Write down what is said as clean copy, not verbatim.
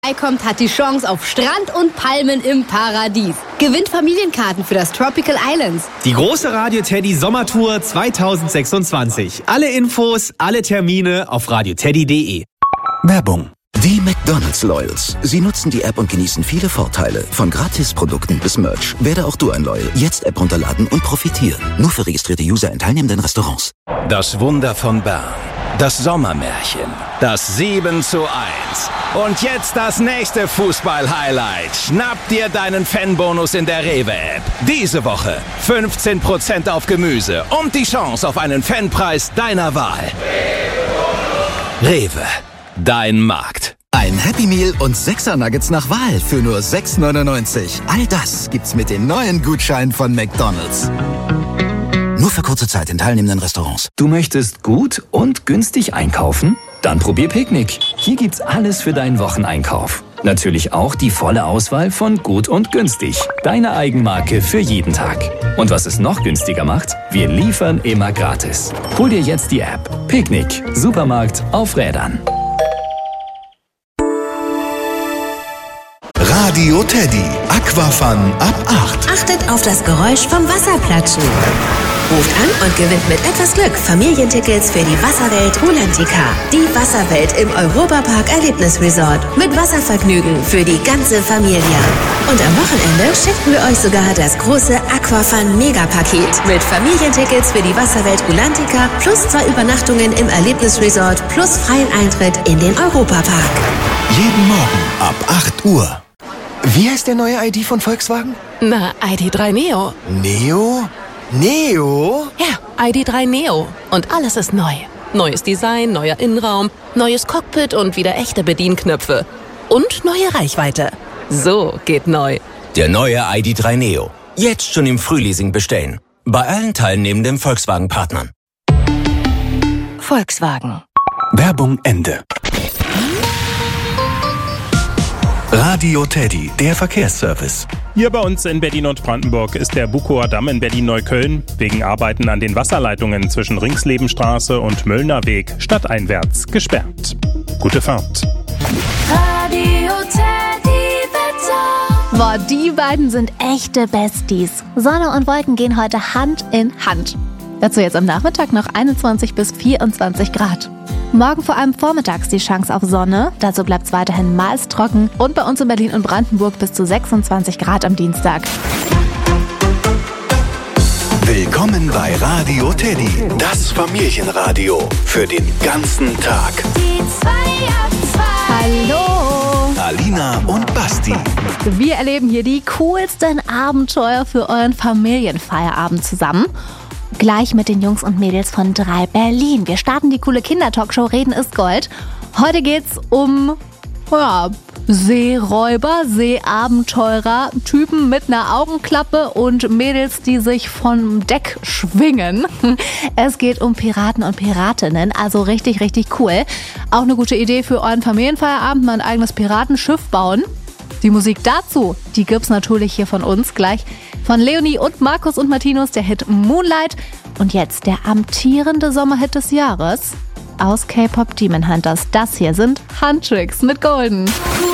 Kommt, hat die Chance auf Strand und Palmen im Paradies. Gewinnt Familienkarten für das Tropical Islands. Die große Radio Teddy Sommertour 2026. Alle Infos, alle Termine auf radioteddy.de. Werbung. Die McDonald's Loyals. Sie nutzen die App und genießen viele Vorteile. Von Gratisprodukten bis Merch. Werde auch du ein Loyal. Jetzt App runterladen und profitieren. Nur für registrierte User in teilnehmenden Restaurants. Das Wunder von Bern. Das Sommermärchen. Das 7:1. Und jetzt das nächste Fußball-Highlight. Schnapp dir deinen Fanbonus in der Rewe-App. Diese Woche 15% auf Gemüse und die Chance auf einen Fanpreis deiner Wahl. Rewe. Dein Markt. Ein Happy Meal und 6er Nuggets nach Wahl für nur 6,99. All das gibt's mit den neuen Gutscheinen von McDonald's. Nur für kurze Zeit in teilnehmenden Restaurants. Du möchtest gut und günstig einkaufen? Dann probier Picknick. Hier gibt's alles für deinen Wocheneinkauf. Natürlich auch die volle Auswahl von gut und günstig. Deine Eigenmarke für jeden Tag. Und was es noch günstiger macht? Wir liefern immer gratis. Hol dir jetzt die App. Picknick. Supermarkt auf Rädern. Radio Teddy. Aquafun ab 8. Achtet auf das Geräusch vom Wasserplatschen. Ruft an und gewinnt mit etwas Glück Familientickets für die Wasserwelt Rulantica. Die Wasserwelt im Europapark Erlebnisresort. Mit Wasservergnügen für die ganze Familie. Und am Wochenende schenken wir euch sogar das große Aquafun Megapaket. Mit Familientickets für die Wasserwelt Rulantica plus 2 Übernachtungen im Erlebnisresort plus freien Eintritt in den Europapark. Jeden Morgen ab 8 Uhr. Wie heißt der neue ID von Volkswagen? Na, ID.3 Neo. Neo? Neo? Ja, ID.3 Neo. Und alles ist neu. Neues Design, neuer Innenraum, neues Cockpit und wieder echte Bedienknöpfe. Und neue Reichweite. So geht neu. Der neue ID.3 Neo. Jetzt schon im Frühleasing bestellen. Bei allen teilnehmenden Volkswagen-Partnern. Volkswagen. Werbung Ende. Radio Teddy, der Verkehrsservice. Hier bei uns in Berlin und Brandenburg ist der Bukower Damm in Berlin-Neukölln wegen Arbeiten an den Wasserleitungen zwischen Ringslebenstraße und Möllner Weg stadteinwärts gesperrt. Gute Fahrt. Radio Teddy Wetter. Boah, die beiden sind echte Besties. Sonne und Wolken gehen heute Hand in Hand. Dazu jetzt am Nachmittag noch 21 bis 24 Grad. Morgen vor allem vormittags die Chance auf Sonne. Dazu bleibt es weiterhin meist trocken. Und bei uns in Berlin und Brandenburg bis zu 26 Grad am Dienstag. Willkommen bei Radio Teddy, das Familienradio für den ganzen Tag. Die 2 ab 2. Hallo! Alina und Basti. Wir erleben hier die coolsten Abenteuer für euren Familienfeierabend zusammen. Gleich mit den Jungs und Mädels von 3 Berlin. Wir starten die coole Kindertalkshow Reden ist Gold. Heute geht's um Seeräuber, Seeabenteurer, Typen mit einer Augenklappe und Mädels, die sich vom Deck schwingen. Es geht um Piraten und Piratinnen, also richtig, richtig cool. Auch eine gute Idee für euren Familienfeierabend, mal ein eigenes Piratenschiff bauen. Die Musik dazu, die gibt's natürlich hier von uns gleich. Von Leonie und Markus und Martinus, der Hit Moonlight. Und jetzt der amtierende Sommerhit des Jahres aus K-Pop Demon Hunters. Das hier sind Handtricks mit Golden.